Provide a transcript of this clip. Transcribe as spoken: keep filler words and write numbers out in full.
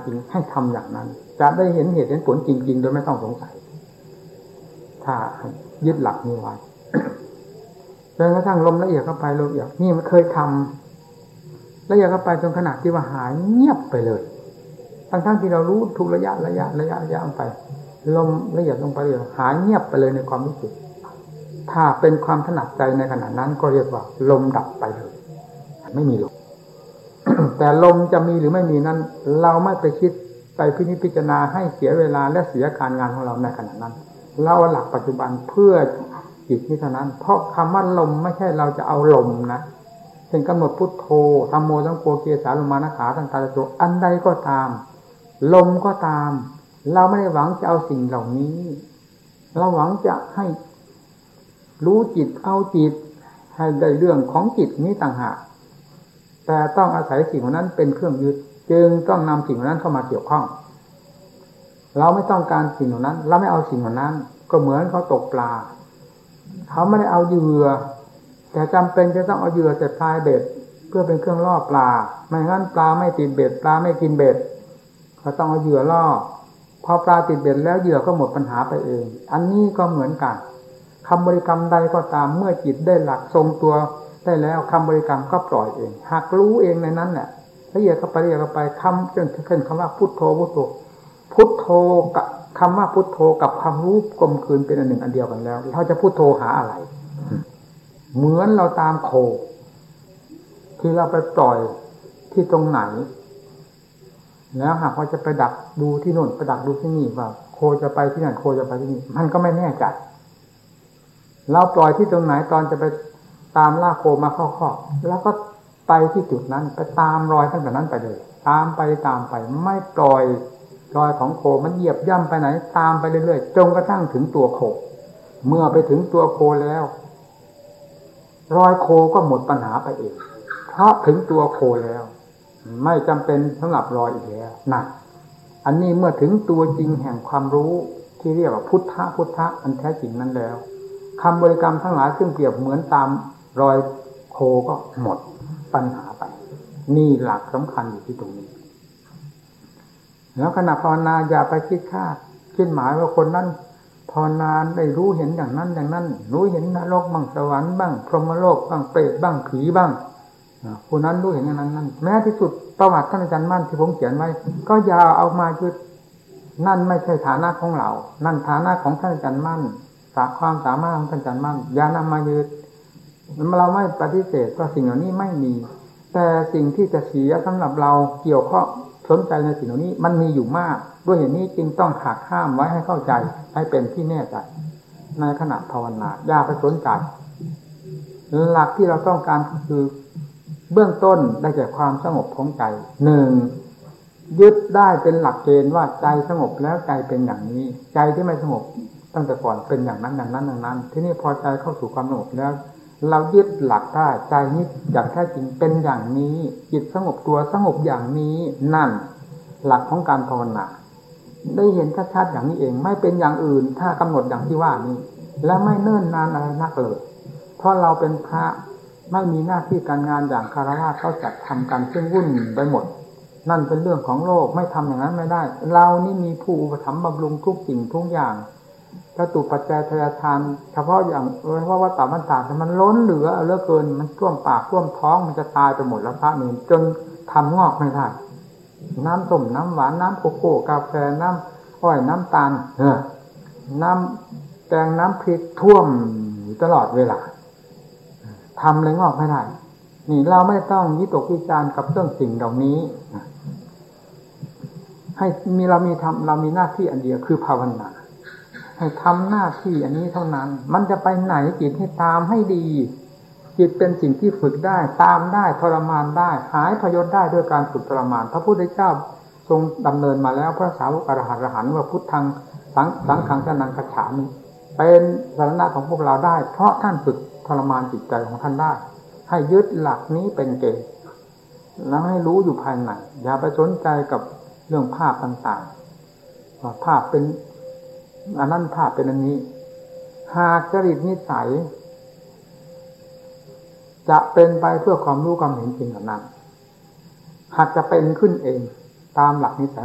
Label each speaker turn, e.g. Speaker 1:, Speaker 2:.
Speaker 1: จริงให้ทำอย่างนั้นจะได้เห็นเหตุเห็นผลจริงๆโดยไม่ต้องสงสัยถ้ายึดหลักนี้ไว้จนกระทั่งลมละเอียดเข้าไปลมละเอียดนี่มันเคยทำละเอียดเข้าไปจนขนาดที่ว่าหายเงียบไปเลยทั้งๆที่เรารู้ทุกระยะระยะระยะระยะลงไปลมละเอียดลงไปเลยหายเงียบไปเลยในความรู้สึกถ้าเป็นความถนัดใจในขณะนั้นก็เรียกว่าลมดับไปเลยไม่มีลม แต่ลมจะมีหรือไม่มีนั้นเราไม่ไปคิดไปพินิจพิจารณาให้เสียเวลาและเสียการงานของเราในขณะนั้นเราหลักปัจจุบันเพื่อจิตนี้เท่านั้นเพราะคำว่าลมไม่ใช่เราจะเอาลมนะเป็นกำหนดพุทโธธัมโมสังโฆเกสาลมานะขาทันตาโตอันใดก็ตามลมก็ตามเราไม่ได้หวังจะเอาสิ่งเหล่านี้เราหวังจะให้รู้จิตเอาจิตให้ได้เรื่องของจิตนี้ต่างหากแต่ต้องอาศัยสิ่งนั้นเป็นเครื่องยึดจึงต้องนำสิ่งนั้นเข้ามาเกี่ยวข้องเราไม่ต้องการสิ่งนั้นเราไม่เอาสิ่งนั้นก็เหมือนเขาตกปลาเขาไม่ได้เอาเหยื่อแต่จำเป็นจะต้องเอาเหยื่อเสร็จปลายเบ็ดเพื่อเป็นเครื่องล่อปลาไม่งั้นปลาไม่ติดเบ็ดปลาไม่กินเบ็ดเขาต้องเอาเหยื่อล่อพอปลาติดเบ็ดแล้วเหยื่อก็หมดปัญหาไปเองอันนี้ก็เหมือนกันคำบริกรรมใดก็ตามเมื่อจิตได้หลักทรงตัวได้แล้วคำบริกรรมก็ปล่อยเองหากรู้เองในนั้นแหละละเอียดเข้าไปละเอียดเข้าไปคำเช่นเช่นคำว่าพุทโธพุทโธพุทโธกับคำว่าพุทโธกับความรู้กลมกลืนเป็นอันหนึ่งอันเดียวกันแล้วเราจะพุทโธหาอะไรเหมือนเราตามโคที่เราไปปล่อยที่ตรงไหนแล้วหากว่าจะไปดักดูที่โน่นไปดักดูที่นี่ว่าโคจะไปที่นั่นโคจะไปที่นี่มันก็ไม่แน่ใจเราปล่อยที่ตรงไหนตอนจะไปตามล่าโคมาเข้าคอกแล้วก็ไปที่จุดนั้นไปตามรอยตั้งแต่นั้นไปเลยตามไปตามไปไม่ปล่อยรอยของโคมันเหยียบย่ำไปไหนตามไปเรื่อยๆจนกระทั่งถึงตัวโคเมื่อไปถึงตัวโคแล้วรอยโคก็หมดปัญหาไปเองเพราะถึงตัวโคแล้วไม่จำเป็นสำหรับรอยอีกแล้วนั่นอันนี้เมื่อถึงตัวจริงแห่งความรู้ที่เรียกว่าพุทธะพุทธะอันแท้จริงนั้นแล้วคำบริกรรมทั้งหลายซึ่งเปรียบเหมือนตามรอยโคก็หมดปัญหาไปนี่หลักสำคัญอยู่ที่ตรงนี้แล้วขณะภาวนาอย่าไปคิดคาดคิดหมายว่าคนนั้นภาวนาได้รู้เห็นอย่างนั้นอย่างนั้นรู้เห็นนรกบ้างสวรรค์บ้างพรหมโลกบ้างเปรตบ้างผีบ้างผู้นั้นรู้เห็นอย่างนั้นนั่นแม้ที่สุดประวัติท่านอาจารย์มั่นที่ผมเขียนไว้ก็อย่าเอามายึดนั่นไม่ใช่ฐานะของเรานั่นฐานะของท่านอาจารย์มั่นสาความสามารถของท่านอาจารย์มั่นอย่านำมายึดเราไม่ปฏิเสธว่าสิ่งเหล่านี้ไม่มีแต่สิ่งที่จะเสียสำหรับเราเกี่ยวข้องสนใจในสิ่งเหล่านี้มันมีอยู่มากด้วยเหตุนี้จึงต้องหักห้ามไว้ให้เข้าใจให้เป็นที่แน่ใจในขณะภาวนาอย่าไปสนใจหลักที่เราต้องการคือเบื้องต้นได้แก่ความสงบของใจหนึ่งยึดได้เป็นหลักเกณฑ์ว่าใจสงบแล้วใจเป็นอย่างนี้ใจที่ไม่สงบตั้งแต่ก่อนเป็นอย่างนั้นอย่างนั้นอย่างนั้นที่นี่พอใจเข้าสู่ความสงบแล้วเรายึดหลักได้ใจนี้อย่างแท้จริงเป็นอย่างนี้จิตสงบตัวสงบอย่างนี้นั่นหลักของการภาวนาได้เห็นชัดๆอย่างนี้เองไม่เป็นอย่างอื่นถ้ากำหนดอย่างที่ว่านี้และไม่เนิ่นนานอะไรนักเลยเพราะเราเป็นพระไม่มีหน้าที่การงานอย่างคฤหัสถ์เขาจัดทำกันซึ่งวุ่นไปหมดนั่นเป็นเรื่องของโลกไม่ทำอย่างนั้นไม่ได้เรานี่มีผู้อุปถัมภ์บำรุงทุกสิ่งทุกอย่างถ้าตุปัจจัยทายทานเฉพาะอย่างเพราะว่าตามันตาแต่มันล้นเหลือเหลือเกินมันท่วมปากท่วมท้องมันจะตายไปหมดแล้วพระนี่จนทำงอกไม่ได้น้ำส้มน้ำหวานน้ำโกโก้กาแฟน้ำอ้อยน้ำตาลเออน้ำแกงน้ำพริกท่วมตลอดเวลาทำเลยงอกไม่ได้นี่เราไม่ต้องวิตกวิจารณ์กับเรื่องสิ่งเหล่านี้ให้มีเรามีทำเรามีหน้าที่อันเดียวคือภาวนาให้ทำหน้าที่อันนี้เท่านั้นมันจะไปไหนจิตให้ตามให้ดีจิตเป็นสิ่งที่ฝึกได้ตามได้ทรมานได้หายพยศได้ด้วยการฝึกทรมานพระพุทธเจ้าทรงดำเนินมาแล้วพระสาวกอรหันต์อรหันต์ว่าพุทธังสังสังฆังสนังคัจฉามิเป็นสารณะของพวกเราได้เพราะท่านฝึกทรมานจิตใจของท่านได้ให้ยึดหลักนี้เป็นเกณฑ์แล้วให้รู้อยู่ภายในอย่าไปสนใจกับเรื่องภาพต่างๆว่าภาพเป็นอันนั้นภาพเป็นอันนี้หากจริตนิสัยจะเป็นไปเพื่อความรู้ความเห็นจริงแบบนั้นหากจะเป็นขึ้นเองตามหลักนิสัย